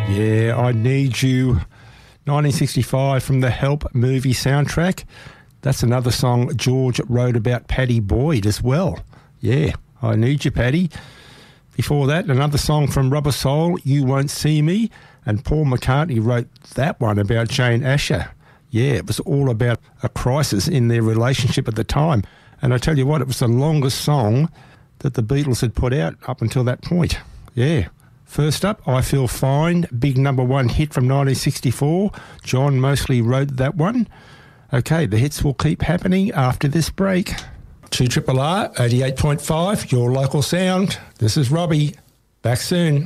Yeah, I Need You, 1965 from the Help movie soundtrack. That's another song George wrote about Paddy Boyd as well. Yeah, I Need You, Paddy. Before that, another song from Rubber Soul, You Won't See Me, and Paul McCartney wrote that one about Jane Asher. Yeah, it was all about a crisis in their relationship at the time. And I tell you what, it was the longest song that the Beatles had put out up until that point. Yeah. First up, I Feel Fine, big number one hit from 1964. John Mosley wrote that one. Okay, the hits will keep happening after this break. 2RRR 88.5, your local sound. This is Robbie. Back soon.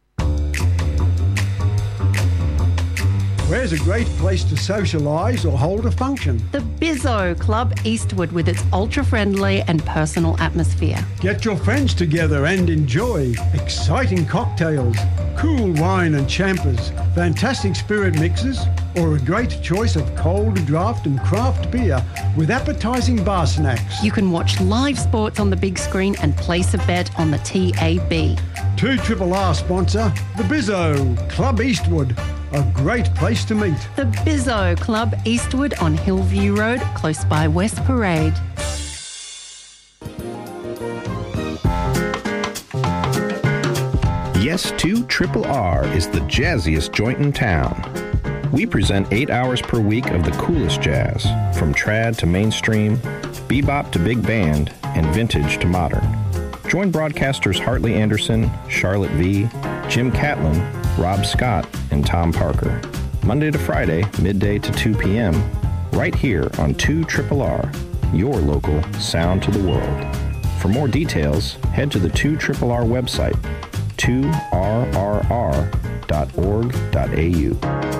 Where's a great place to socialise or hold a function? The Bizzo Club Eastwood with its ultra-friendly and personal atmosphere. Get your friends together and enjoy exciting cocktails, cool wine and champers, fantastic spirit mixes, or a great choice of cold draft and craft beer with appetising bar snacks. You can watch live sports on the big screen and place a bet on the TAB. 2RRR sponsor, the Bizzo Club Eastwood. A great place to meet. The Bizzo Club Eastwood on Hillview Road, close by West Parade. Yes, 2RRR is the jazziest joint in town. We present 8 hours per week of the coolest jazz, from trad to mainstream, bebop to big band, and vintage to modern. Join broadcasters Hartley Anderson, Charlotte V., Jim Catlin, Rob Scott, and Tom Parker. Monday to Friday, midday to 2 p.m., right here on 2RRR, your local sound to the world. For more details, head to the 2RRR website, 2rrr.org.au.